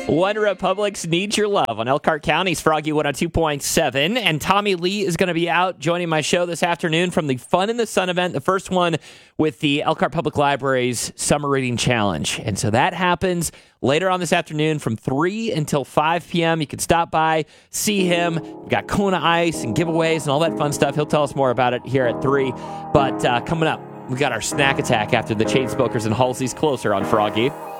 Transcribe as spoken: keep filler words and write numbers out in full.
One Republic's Need Your Love on Elkhart County's Froggy one oh two point seven. And Tommy Lee is going to be out joining my show this afternoon from the Fun in the Sun event, the first one with the Elkhart Public Library's Summer Reading Challenge. And so that happens later on this afternoon from three until five p.m. You can stop by, see him. We've got Kona Ice and giveaways and all that fun stuff. He'll tell us more about it here at three. But uh, coming up, we got our snack attack after the Chainsmokers and Halsey's Closer on Froggy.